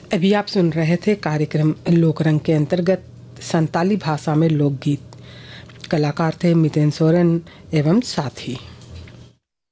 अभी आप सुन रहे थे कार्यक्रम लोकरंग के अंतर्गत संताली भाषा में लोकगीत। कलाकार थे मितेन सोरेन एवं साथी।